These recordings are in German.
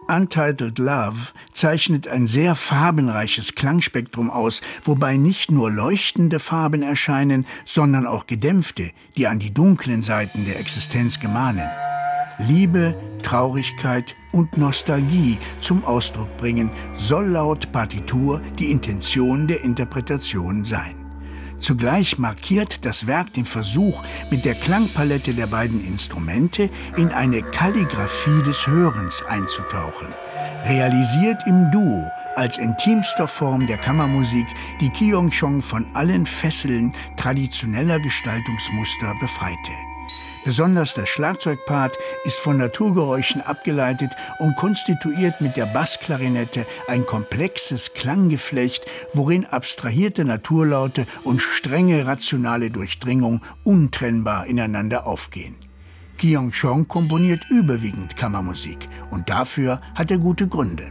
Untitled Love zeichnet ein sehr farbenreiches Klangspektrum aus, wobei nicht nur leuchtende Farben erscheinen, sondern auch gedämpfte, die an die dunklen Seiten der Existenz gemahnen. Liebe, Traurigkeit und Nostalgie zum Ausdruck bringen, soll laut Partitur die Intention der Interpretation sein. Zugleich markiert das Werk den Versuch, mit der Klangpalette der beiden Instrumente in eine Kalligraphie des Hörens einzutauchen. Realisiert im Duo als intimster Form der Kammermusik, die Kyung-chong von allen Fesseln traditioneller Gestaltungsmuster befreite. Besonders das Schlagzeugpart ist von Naturgeräuschen abgeleitet und konstituiert mit der Bassklarinette ein komplexes Klanggeflecht, worin abstrahierte Naturlaute und strenge rationale Durchdringung untrennbar ineinander aufgehen. Kyung-chong komponiert überwiegend Kammermusik und dafür hat er gute Gründe.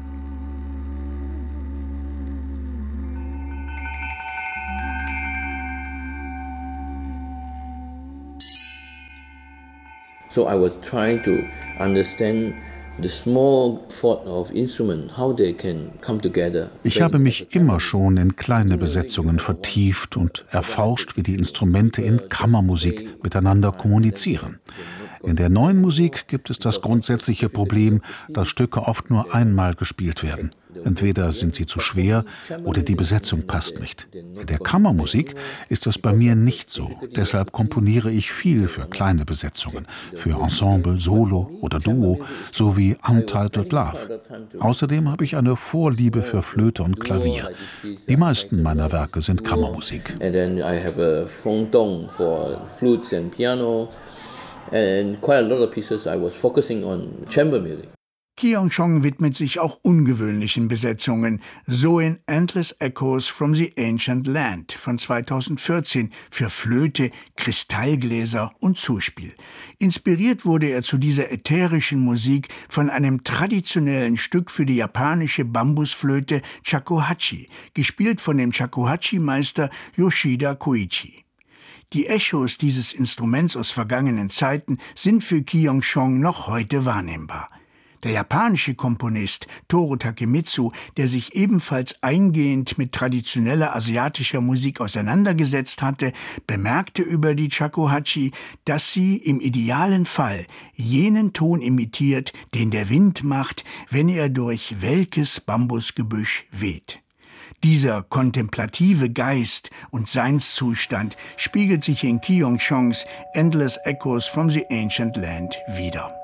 So I was trying to understand the small thought of instrument, how they can come together. Ich habe mich immer schon in kleine Besetzungen vertieft und erforscht, wie die Instrumente in Kammermusik miteinander kommunizieren. In der neuen Musik gibt es das grundsätzliche Problem, dass Stücke oft nur einmal gespielt werden. Entweder sind sie zu schwer oder die Besetzung passt nicht. In der Kammermusik ist das bei mir nicht so. Deshalb komponiere ich viel für kleine Besetzungen, für Ensemble, Solo oder Duo, sowie Untitled Love. Außerdem habe ich eine Vorliebe für Flöte und Klavier. Die meisten meiner Werke sind Kammermusik. And then I have a frontone for flutes and piano. And quite a lot of pieces I was focusing on chamber music. Kyung-chong widmet sich auch ungewöhnlichen Besetzungen, so in Endless Echoes from the Ancient Land von 2014 für Flöte, Kristallgläser und Zuspiel. Inspiriert wurde er zu dieser ätherischen Musik von einem traditionellen Stück für die japanische Bambusflöte Shakuhachi, gespielt von dem Shakuhachi-Meister Yoshida Koichi. Die Echos dieses Instruments aus vergangenen Zeiten sind für Kyung-chong noch heute wahrnehmbar. Der japanische Komponist Toru Takemitsu, der sich ebenfalls eingehend mit traditioneller asiatischer Musik auseinandergesetzt hatte, bemerkte über die Shakuhachi, dass sie im idealen Fall jenen Ton imitiert, den der Wind macht, wenn er durch welkes Bambusgebüsch weht. Dieser kontemplative Geist und Seinszustand spiegelt sich in Kyung-chongs Endless Echoes from the Ancient Land wider.